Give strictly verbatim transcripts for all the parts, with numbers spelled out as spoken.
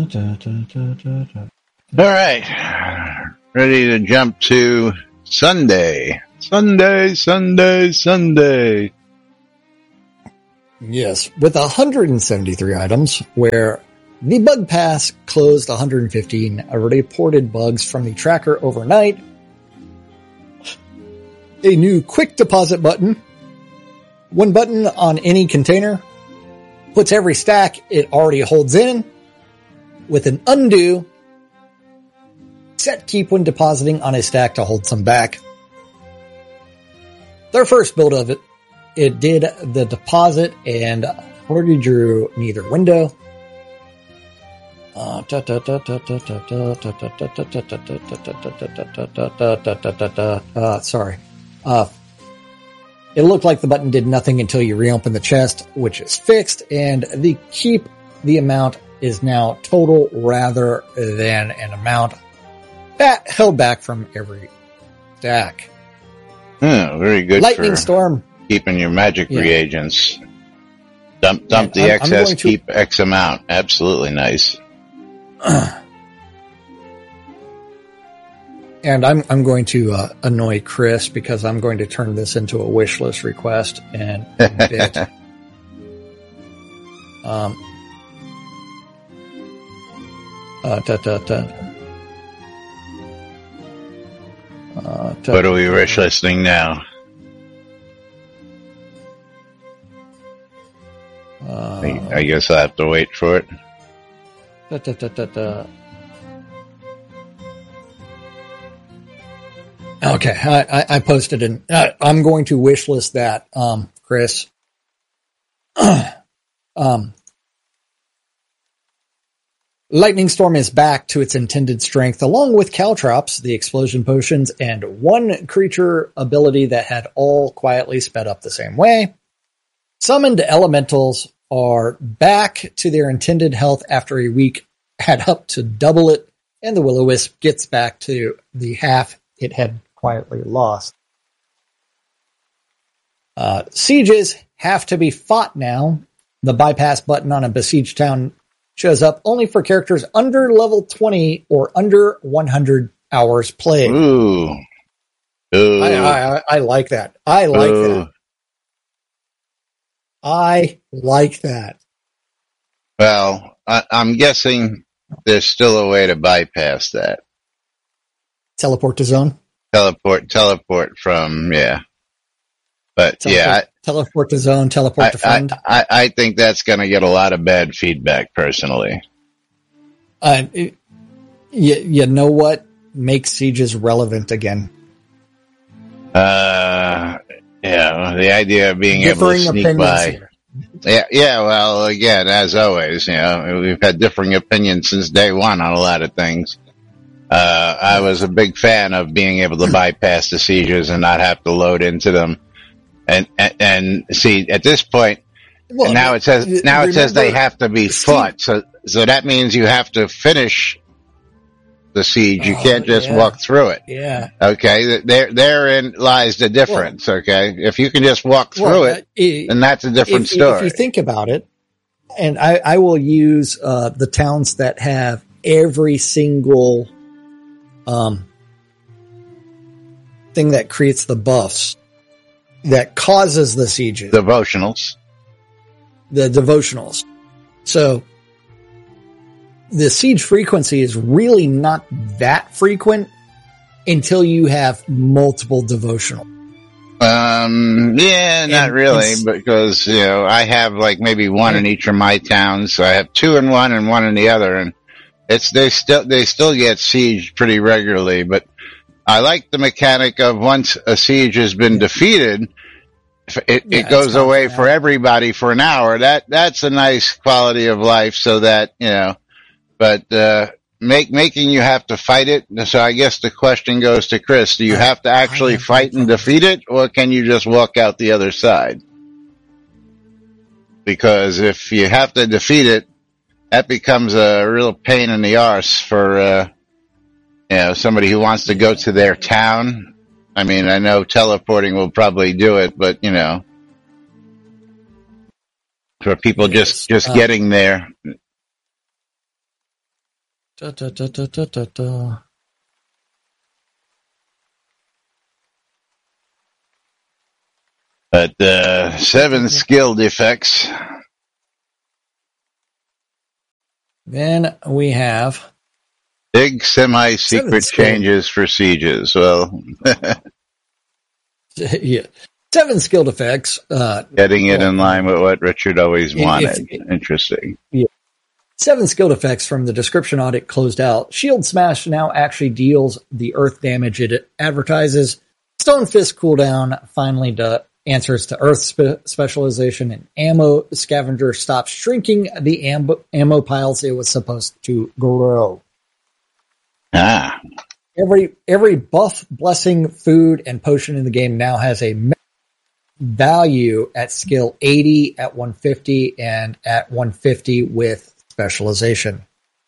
right. Ready to jump to Sunday. Sunday, Sunday, Sunday. Yes, with one hundred seventy-three items, where the bug pass closed one hundred fifteen reported bugs from the tracker overnight. A new quick deposit button. One button on any container puts every stack it already holds in with an undo. Set keep when depositing on a stack to hold some back. Their first build of it, it did the deposit and already drew neither window. Uh, sorry. Uh, it looked like the button did nothing until you reopen the chest, which is fixed, and the keep the amount is now total rather than an amount that held back from every stack. Hmm, very good. Lightning for storm. Keeping your magic yeah. reagents. Dump, dump yeah, the I'm, excess, I'm to... keep X amount. Absolutely nice. And I'm I'm going to uh, annoy Chris because I'm going to turn this into a wish list request in a bit. um. Uh, da, da, da. Uh, da, what are we wish listing now? Uh, I, I guess I have to wait for it. Da, da, da, da, da. Okay, I, I posted in. Uh, I'm going to wish list that, um, Chris. um, Lightning Storm is back to its intended strength, along with Caltrops, the explosion potions, and one creature ability that had all quietly sped up the same way. Summoned elementals are back to their intended health after a week had up to double it, and the Will-O-Wisp gets back to the half it had quietly lost. Uh, sieges have to be fought now. The bypass button on a besieged town shows up only for characters under level twenty or under one hundred hours played. Ooh. Ooh. I, I, I like that. I like Ooh. that. I like that. Well, I, I'm guessing there's still a way to bypass that. Teleport to zone? Teleport, teleport from, yeah. But teleport, yeah. I, teleport to zone, teleport I, to friend. I, I, I think that's going to get a lot of bad feedback, personally. Uh, it, you, you know what makes sieges relevant again? Uh, yeah, the idea of being Differing able to sneak by. Here. Yeah, yeah, well, again, as always, you know, we've had differing opinions since day one on a lot of things. Uh, I was a big fan of being able to bypass the sieges and not have to load into them. And, and, and see, at this point, well, now it says, now it says they have to be fought. So, so that means you have to finish the siege. You oh, can't just yeah. walk through it. Yeah. Okay. There, therein lies the difference. Well, okay. If you can just walk through well, it, it, then that's a different if, story. If you think about it, and I, I will use, uh, the towns that have every single, um, thing that creates the buffs that causes the sieges. Devotionals. The devotionals. So the siege frequency is really not that frequent until you have multiple devotional. Um, yeah, not and, really, and, because, you know, I have like maybe one in each of my towns. So I have two in one and one in the other, and it's, they still, they still get sieged pretty regularly, but I like the mechanic of once a siege has been yeah. defeated, it, yeah, it goes away for everybody for an hour. That, that's a nice quality of life so that, you know, but, uh, make, making you have to fight it. So I guess the question goes to Chris, do you have to actually fight and defeat it, or can you just walk out the other side? Because if you have to defeat it, that becomes a real pain in the arse for, uh, you know, somebody who wants to go to their town. I mean, I know teleporting will probably do it, but, you know, for people just, just uh, getting there. Da, da, da, da, da, da, da. But uh, seven skill defects. Then we have big semi-secret changes for sieges. Well, yeah, seven skill defects. Uh, getting it well, in line with what Richard always wanted. If, if, Interesting. Yeah. Seven skill defects from the description audit closed out. Shield Smash now actually deals the earth damage it advertises. Stone Fist cooldown finally do, answers to earth spe- specialization, and Ammo Scavenger stops shrinking the ammo, ammo piles it was supposed to grow. Ah. Every every buff, blessing, food, and potion in the game now has a value at skill eighty, at one fifty, and at one fifty with specialization.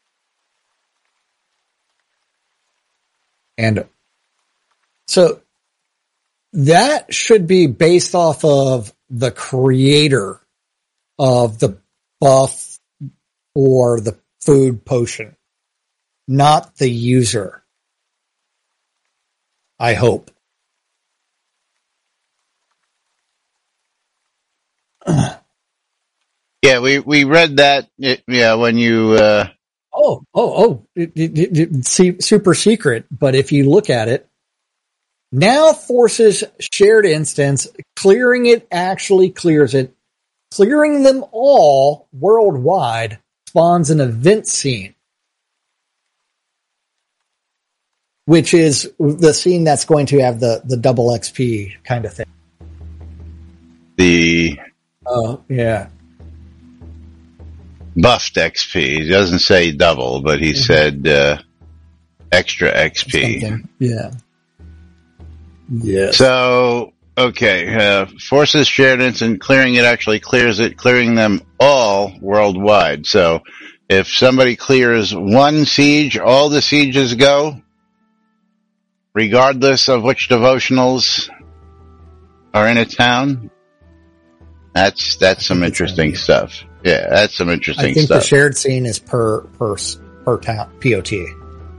And so that should be based off of the creator of the buff or the food potion, not the user. I hope. Yeah, we, we read that. It, yeah, when you. Uh... Oh, oh, oh! It, it, it, see, super secret. But if you look at it, now forces shared instance. Clearing it actually clears it. Clearing them all worldwide spawns an event scene, which is the scene that's going to have the, the double X P kind of thing. The oh yeah, buffed X P. He doesn't say double, but he mm-hmm. said uh, extra X P. Something. Yeah. Yeah. So okay, uh, forces shared instant clearing it actually clears it, clearing them all worldwide. So if somebody clears one siege, all the sieges go, regardless of which devotionals are in a town. That's that's some interesting stuff. Yeah, that's some interesting I think stuff. The shared scene is per per per town P O T.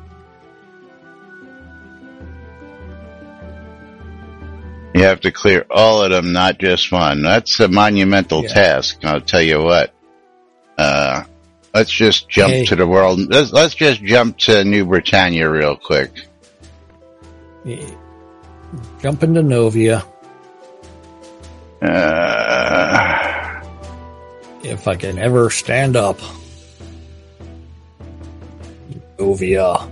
You have to clear all of them, not just one. That's a monumental yeah. task. I'll tell you what. Uh, let's just jump hey. to the world. Let's, let's just jump to New Britannia real quick. Yeah. Jump into Novia. Uh, if I can ever stand up. Novia.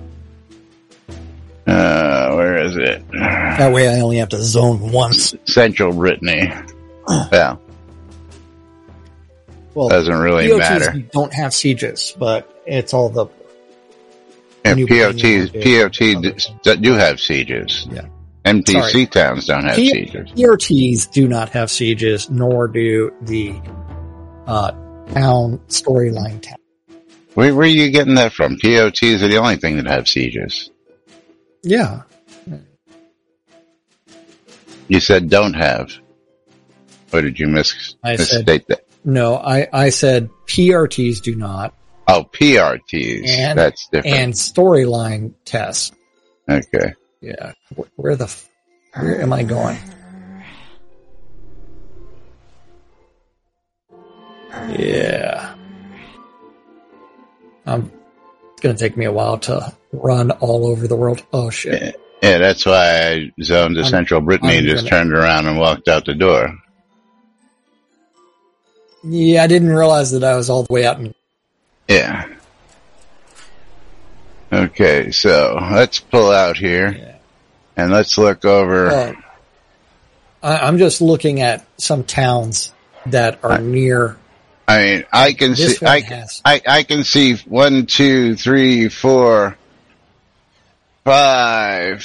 Uh, where is it? That way I only have to zone once. Central Brittany. Yeah. Well, doesn't really P O Ts matter. Don't have sieges, but it's all the. And P O Ts, P O T do, do have sieges. Yeah. N P C Sorry. Towns don't have P- sieges. P R Ts do not have sieges, nor do the uh, town storyline town. Where, where are you getting that from? P O Ts are the only thing that have sieges. Yeah. You said don't have. Or did you mis- I misstate said, that? No, I, I said P R Ts do not. Oh, P R Ts. And, That's different. And storyline tests. Okay. Yeah. Where, where the, f- where am I going? Yeah. Um, it's going to take me a while to run all over the world. Oh shit. Yeah, yeah that's why I zoned to I'm, Central Brittany and just gonna... turned around and walked out the door. Yeah, I didn't realize that I was all the way out in... Yeah. Okay, so let's pull out here yeah. and let's look over. Uh, I, I'm just looking at some towns that are I, near. I mean, I can see. I, has, I I can see one, two, three, four, five,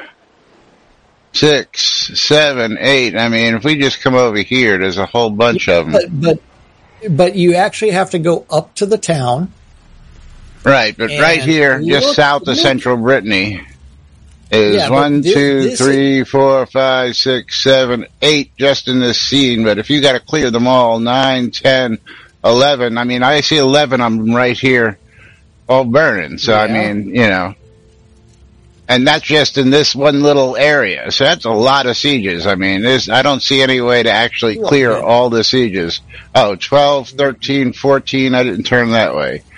six, seven, eight. I mean, if we just come over here, there's a whole bunch of them. But but, but you actually have to go up to the town. Right, but right here, look, just south of look. Central Brittany, is yeah, one, this, two, this three, is... four, five, six, seven, eight just in this scene. But if you got to clear them all, nine, ten, eleven. I mean, I see eleven of them right here all burning. So, Yeah. I mean, you know, and that's just in this one little area. So that's a lot of sieges. I mean, there's, I don't see any way to actually clear all the sieges. Oh, twelve, thirteen, fourteen, I didn't turn that way.